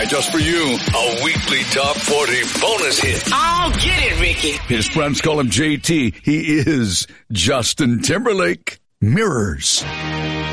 guy just for you. A weekly top 40 bonus hit. I'll get it, Ricky. His friends call him JT. He is Justin Timberlake. Mirrors.